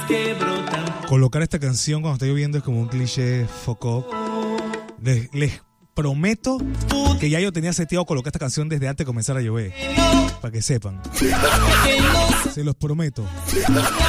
Colocar esta canción cuando está lloviendo es como un cliché foco. Les prometo que ya yo tenía seteado colocar esta canción desde antes de comenzar a llover. Para que sepan. Se los prometo.